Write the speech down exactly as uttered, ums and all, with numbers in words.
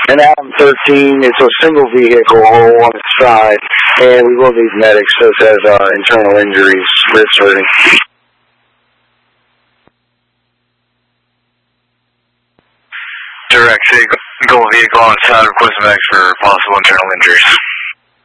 An Adam thirteen, it's a single vehicle on its side, and we will need medics, so it has uh, internal injuries, wrist hurting. Direct single vehicle on its side, request medics for possible internal injuries.